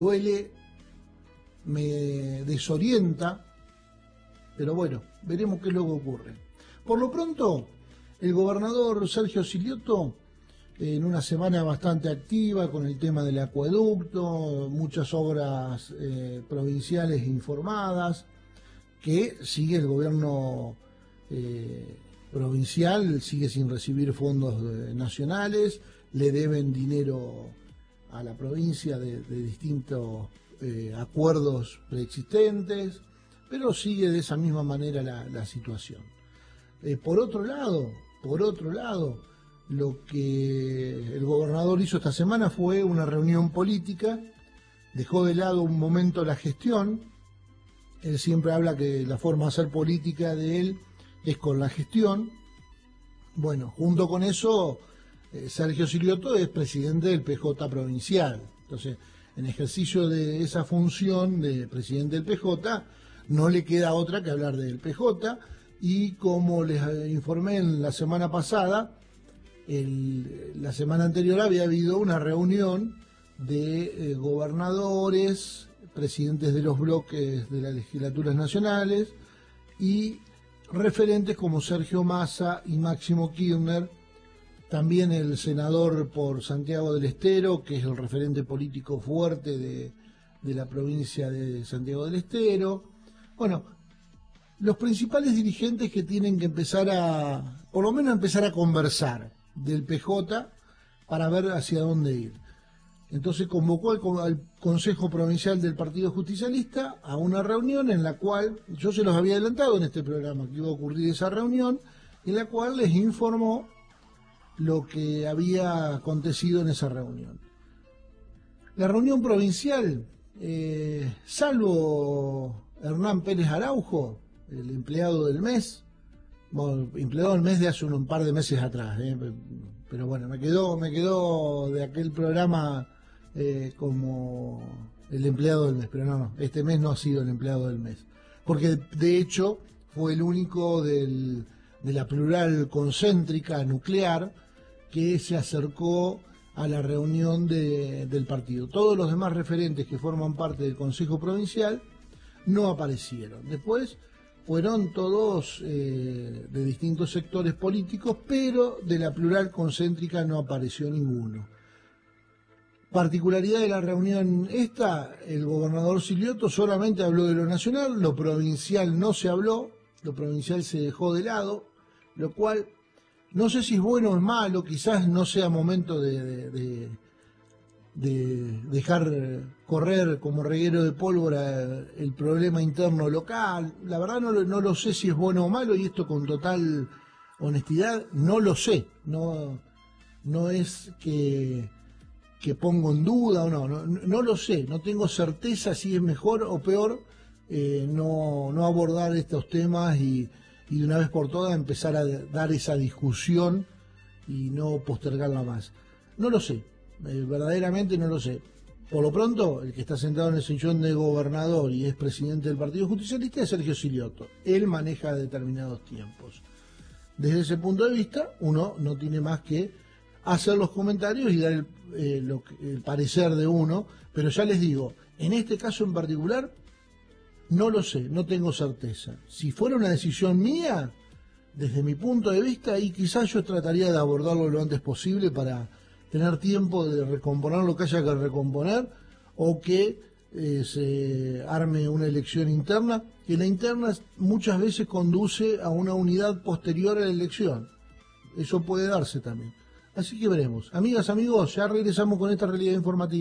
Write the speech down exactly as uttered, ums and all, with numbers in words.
duele, me desorienta, pero bueno, veremos qué es lo que ocurre. Por lo pronto, el gobernador Sergio Silioto, en una semana bastante activa con el tema del acueducto, muchas obras eh, provinciales informadas, que sigue el gobierno eh, provincial, sigue sin recibir fondos eh, nacionales, le deben dinero a la provincia de, de distintos eh, acuerdos preexistentes, pero sigue de esa misma manera la, la situación. Eh, por otro lado, por otro lado, lo que el gobernador hizo esta semana fue una reunión política, dejó de lado un momento la gestión. Él siempre habla que la forma de hacer política de él es con la gestión. Bueno, junto con eso, eh, Sergio Silioto es presidente del P J provincial. Entonces, en ejercicio de esa función de presidente del P J, no le queda otra que hablar del P J. Y como les informé en la semana pasada, el, la semana anterior había habido una reunión de eh, gobernadores, presidentes de los bloques de las legislaturas nacionales y referentes como Sergio Massa y Máximo Kirchner, también el senador por Santiago del Estero, que es el referente político fuerte de, de la provincia de Santiago del Estero. Bueno, los principales dirigentes que tienen que empezar a, por lo menos empezar a conversar del P J para ver hacia dónde ir. Entonces convocó al, al Consejo Provincial del Partido Justicialista a una reunión en la cual, yo se los había adelantado en este programa que iba a ocurrir esa reunión, en la cual les informó lo que había acontecido en esa reunión. La reunión provincial, eh, salvo Hernán Pérez Araujo, el empleado del mes, bueno, empleado del mes de hace un, un par de meses atrás, eh, pero bueno, me quedó, me quedó de aquel programa eh, como el empleado del mes, pero no, no, este mes no ha sido el empleado del mes, porque de hecho fue el único del, de la plural concéntrica nuclear que se acercó a la reunión de, del partido. Todos los demás referentes que forman parte del Consejo Provincial no aparecieron. Después fueron todos eh, de distintos sectores políticos, pero de la plural concéntrica no apareció ninguno. Particularidad de la reunión esta, el gobernador Silioto solamente habló de lo nacional, lo provincial no se habló, lo provincial se dejó de lado, lo cual no sé si es bueno o es malo, quizás no sea momento de, de, de, de dejar correr como reguero de pólvora el problema interno local. La verdad no, no lo sé si es bueno o malo, y esto con total honestidad no lo sé. No, no es que, que pongo en duda o no, no, no lo sé. No tengo certeza si es mejor o peor eh, no, no abordar estos temas y, y de una vez por todas empezar a dar esa discusión y no postergarla más. No lo sé, eh, verdaderamente no lo sé. Por lo pronto, el que está sentado en el sillón de gobernador y es presidente del Partido Justicialista es Sergio Silioto. Él maneja determinados tiempos. Desde ese punto de vista, uno no tiene más que hacer los comentarios y dar el, eh, lo, el parecer de uno, pero ya les digo, en este caso en particular, no lo sé, no tengo certeza. Si fuera una decisión mía, desde mi punto de vista, y quizás yo trataría de abordarlo lo antes posible para tener tiempo de recomponer lo que haya que recomponer, o que eh, se arme una elección interna, que la interna muchas veces conduce a una unidad posterior a la elección. Eso puede darse también. Así que veremos. Amigas, amigos, ya regresamos con esta realidad informativa.